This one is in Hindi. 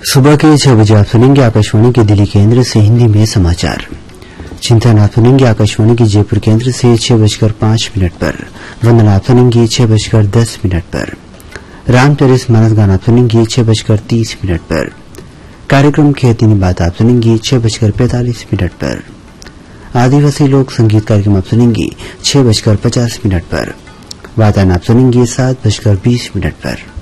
सुबह के 6 बजे आप सुनेंगे आकाशवाणी के दिल्ली केंद्र से हिंदी में समाचार। चिंतन आप सुनेंगे आकाशवाणी के जयपुर केंद्र से 6:05 पर। वंदन आप सुनेंगे 6:10 पर। राम टेरिस मानस गान आप सुनेंगे 6:30 पर। कार्यक्रम खेतनी बात आप सुनेंगे 6:45 पर। आदिवासी लोक संगीत कार्यक्रम आप सुनेंगे 6:50 पर। वातान आप सुनेंगे 7:20 पर।